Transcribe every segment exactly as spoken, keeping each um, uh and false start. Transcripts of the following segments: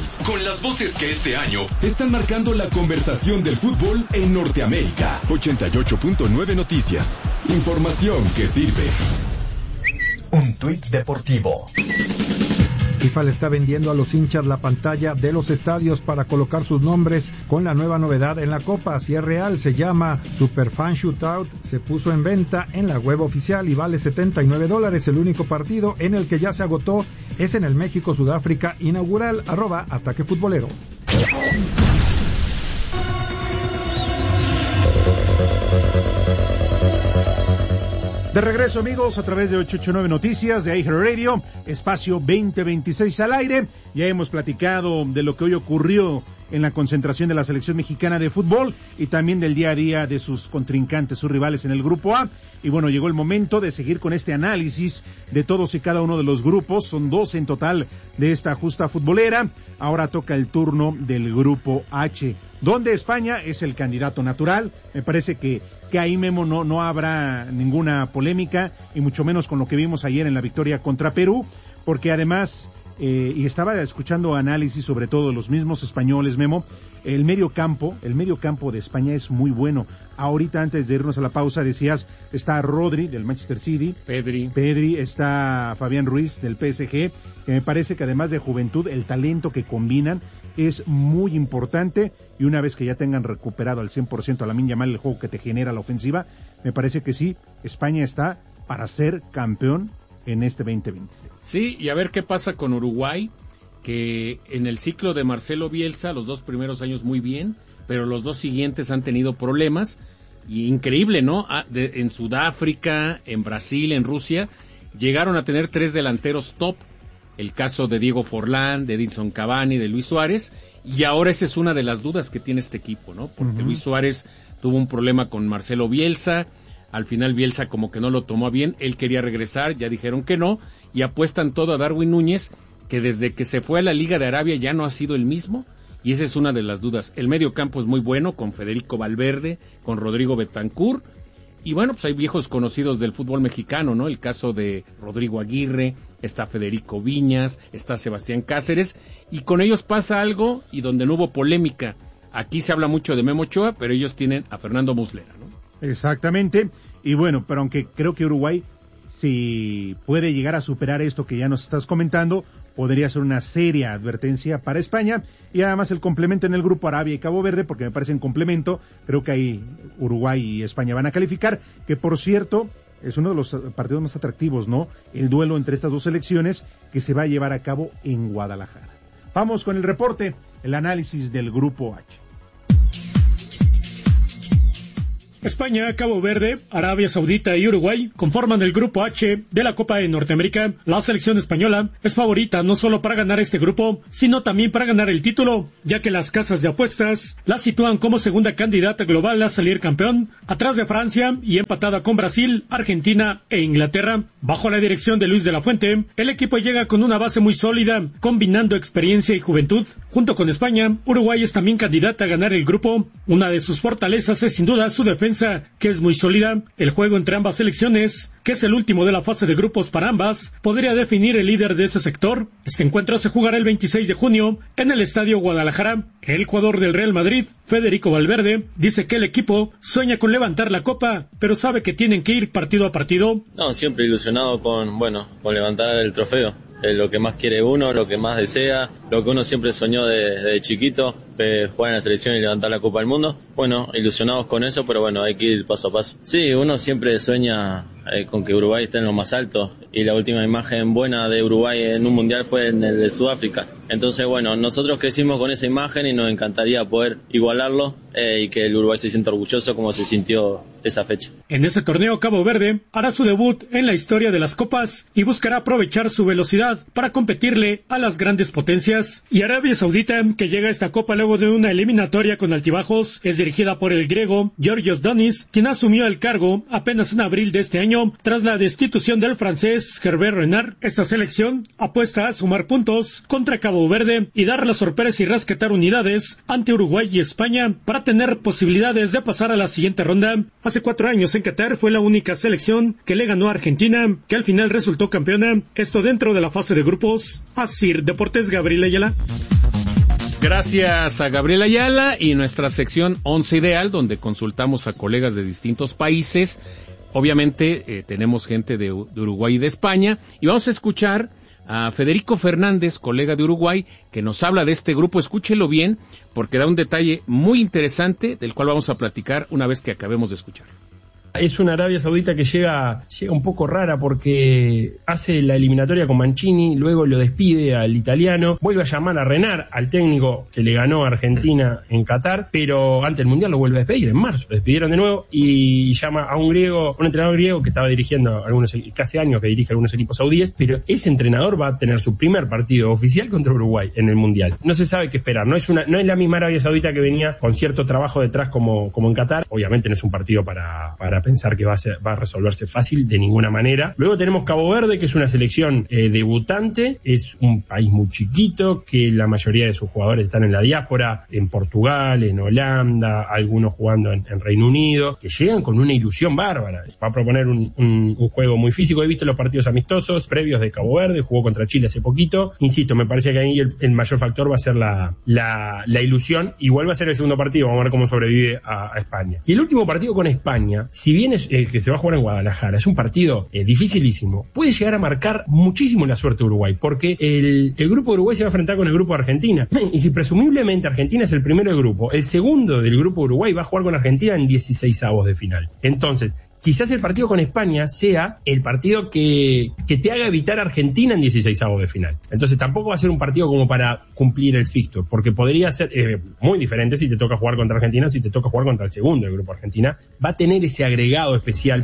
News, con las voces que este año están marcando la conversación del fútbol en Norteamérica. ochenta y ocho punto nueve Noticias. Información que sirve. Un tuit deportivo. FIFA le está vendiendo a los hinchas la pantalla de los estadios para colocar sus nombres con la nueva novedad en la Copa. Si es real, se llama Superfan Shootout. Se puso en venta en la web oficial y vale setenta y nueve dólares. El único partido en el que ya se agotó es en el México-Sudáfrica inaugural. Arroba Ataque Futbolero. De regreso, amigos, a través de ochocientos ochenta y nueve Noticias de iHeartRadio, espacio veinte veintiséis al aire. Ya hemos platicado de lo que hoy ocurrió en la concentración de la selección mexicana de fútbol y también del día a día de sus contrincantes, sus rivales en el grupo A. Y bueno, llegó el momento de seguir con este análisis de todos y cada uno de los grupos. Son doce en total de esta justa futbolera. Ahora toca el turno del grupo H, donde España es el candidato natural. Me parece que, que ahí, Memo, no, no habrá ninguna polémica, y mucho menos con lo que vimos ayer en la victoria contra Perú, porque además, eh, y estaba escuchando análisis sobre todo de los mismos españoles, Memo, el medio campo, el medio campo de España es muy bueno. Ahorita, antes de irnos a la pausa, decías, está Rodri del Manchester City, Pedri, Pedri, está Fabián Ruiz del P S G, que me parece que además de juventud, el talento que combinan es muy importante, y una vez que ya tengan recuperado al cien por ciento a Lamine Yamal, el juego que te genera la ofensiva, me parece que sí, España está para ser campeón en este veinte veintiséis. Sí, y a ver qué pasa con Uruguay, que en el ciclo de Marcelo Bielsa, los dos primeros años muy bien, pero los dos siguientes han tenido problemas, y increíble, ¿no? Ah, de, en Sudáfrica, en Brasil, en Rusia, llegaron a tener tres delanteros top, el caso de Diego Forlán, de Edinson Cavani, de Luis Suárez, y ahora esa es una de las dudas que tiene este equipo, ¿no? Porque uh-huh. Luis Suárez tuvo un problema con Marcelo Bielsa, al final Bielsa como que no lo tomó bien, él quería regresar, ya dijeron que no, y apuestan todo a Darwin Núñez, que desde que se fue a la Liga de Arabia ya no ha sido el mismo, y esa es una de las dudas. El medio campo es muy bueno, con Federico Valverde, con Rodrigo Bentancur, y bueno, pues hay viejos conocidos del fútbol mexicano, ¿no? El caso de Rodrigo Aguirre, está Federico Viñas, está Sebastián Cáceres, y con ellos pasa algo, y donde no hubo polémica. Aquí se habla mucho de Memo Ochoa, pero ellos tienen a Fernando Muslera, ¿no? Exactamente, y bueno, pero aunque creo que Uruguay, si puede llegar a superar esto que ya nos estás comentando, podría ser una seria advertencia para España, y además el complemento en el grupo Arabia y Cabo Verde, porque me parece en complemento, creo que ahí Uruguay y España van a calificar, que por cierto, es uno de los partidos más atractivos, ¿no? El duelo entre estas dos selecciones que se va a llevar a cabo en Guadalajara. Vamos con el reporte, el análisis del grupo H. España, Cabo Verde, Arabia Saudita y Uruguay conforman el grupo H de la Copa de Norteamérica. La selección española es favorita no solo para ganar este grupo, sino también para ganar el título, ya que las casas de apuestas la sitúan como segunda candidata global a salir campeón, atrás de Francia y empatada con Brasil, Argentina e Inglaterra. Bajo la dirección de Luis de la Fuente, el equipo llega con una base muy sólida, combinando experiencia y juventud. Junto con España, Uruguay es también candidata a ganar el grupo. Una de sus fortalezas es sin duda su defensa, que es muy sólida. El juego entre ambas selecciones, que es el último de la fase de grupos para ambas, podría definir el líder de ese sector. Este encuentro se jugará el veintiséis de junio en el Estadio Guadalajara. El jugador del Real Madrid, Federico Valverde, dice que el equipo sueña con levantar la copa, pero sabe que tienen que ir partido a partido. No, siempre ilusionado con, bueno, con levantar el trofeo. Es lo que más quiere uno, lo que más desea, lo que uno siempre soñó desde de chiquito, eh, jugar en la selección y levantar la Copa del Mundo. Bueno, ilusionados con eso, pero bueno, hay que ir paso a paso. Sí, uno siempre sueña eh, con que Uruguay esté en lo más alto, y la última imagen buena de Uruguay en un mundial fue en el de Sudáfrica. Entonces, bueno, nosotros crecimos con esa imagen y nos encantaría poder igualarlo eh, y que el Uruguay se sienta orgulloso como se sintió esa fecha. En ese torneo, Cabo Verde hará su debut en la historia de las copas y buscará aprovechar su velocidad para competirle a las grandes potencias. Y Arabia Saudita, que llega a esta copa luego de una eliminatoria con altibajos, es dirigida por el griego Georgios Donis, quien asumió el cargo apenas en abril de este año tras la destitución del francés Hervé Renard. Esta selección apuesta a sumar puntos contra Cabo Verde y dar la sorpresa y rescatar unidades ante Uruguay y España para tener posibilidades de pasar a la siguiente ronda. Hace cuatro años en Qatar fue la única selección que le ganó a Argentina, que al final resultó campeona, esto dentro de la fase de grupos. Asir Deportes, Gabriel Ayala. Gracias a Gabriel Ayala y nuestra sección Once Ideal, donde consultamos a colegas de distintos países. Obviamente eh, tenemos gente de, de Uruguay y de España, y vamos a escuchar a Federico Fernández, colega de Uruguay, que nos habla de este grupo. Escúchelo bien, porque da un detalle muy interesante, del cual vamos a platicar una vez que acabemos de escuchar. Es una Arabia Saudita que llega, llega un poco rara porque hace la eliminatoria con Mancini, luego lo despide al italiano, vuelve a llamar a Renard, al técnico que le ganó a Argentina en Qatar, pero antes del Mundial lo vuelve a despedir en marzo, lo despidieron de nuevo y llama a un griego, un entrenador griego que estaba dirigiendo algunos, casi años que dirige algunos equipos saudíes, pero ese entrenador va a tener su primer partido oficial contra Uruguay en el Mundial. No se sabe qué esperar, no es una, no es la misma Arabia Saudita que venía con cierto trabajo detrás como, como en Qatar. Obviamente no es un partido para, para pensar que va a, ser, va a resolverse fácil de ninguna manera. Luego tenemos Cabo Verde, que es una selección eh, debutante, es un país muy chiquito, que la mayoría de sus jugadores están en la diáspora, en Portugal, en Holanda, algunos jugando en, en Reino Unido, que llegan con una ilusión bárbara. Va a proponer un, un, un juego muy físico. He visto los partidos amistosos previos de Cabo Verde, jugó contra Chile hace poquito. Insisto, me parece que ahí el, el mayor factor va a ser la, la, la ilusión. Igual va a ser el segundo partido, vamos a ver cómo sobrevive a, a España. Y el último partido con España, si bien es eh, que se va a jugar en Guadalajara, es un partido eh, dificilísimo, puede llegar a marcar muchísimo la suerte de Uruguay, porque el, el grupo de Uruguay se va a enfrentar con el grupo de Argentina, y si presumiblemente Argentina es el primero del grupo, el segundo del grupo de Uruguay va a jugar con Argentina en dieciseisavos de final. Entonces, quizás el partido con España sea el partido que, que te haga evitar a Argentina en dieciseisavos de final. Entonces tampoco va a ser un partido como para cumplir el fixture, porque podría ser eh, muy diferente si te toca jugar contra Argentina o si te toca jugar contra el segundo del grupo Argentina. Va a tener ese agregado especial.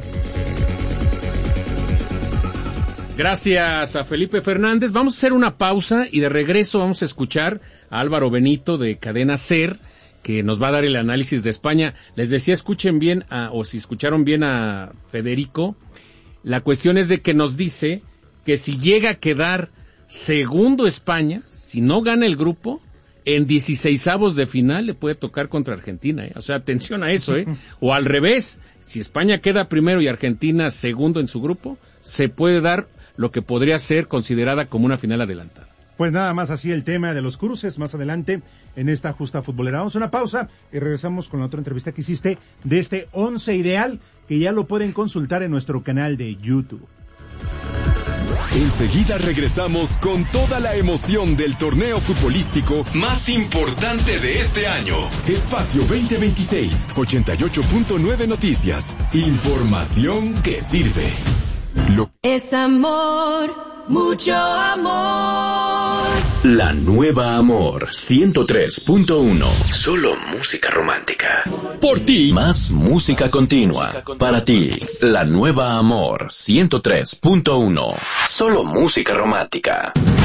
Gracias a Felipe Fernández. Vamos a hacer una pausa y de regreso vamos a escuchar a Álvaro Benito de Cadena SER, que nos va a dar el análisis de España. Les decía, escuchen bien, a, o si escucharon bien a Federico, la cuestión es de que nos dice que si llega a quedar segundo España, si no gana el grupo, en dieciseisavos de final le puede tocar contra Argentina, ¿eh? O sea, atención a eso, ¿eh? O al revés, si España queda primero y Argentina segundo en su grupo, se puede dar lo que podría ser considerada como una final adelantada. Pues nada más así el tema de los cruces más adelante en esta justa futbolera. Vamos a una pausa y regresamos con la otra entrevista que hiciste de este once ideal, que ya lo pueden consultar en nuestro canal de YouTube. Enseguida regresamos con toda la emoción del torneo futbolístico más importante de este año. Espacio veinte veintiséis, ochenta y ocho punto nueve Noticias. Información que sirve. Lo... Es amor, mucho amor. La nueva Amor ciento tres punto uno. Solo música romántica. Por ti, más música continua. Para ti, la nueva Amor ciento tres punto uno. Solo música romántica.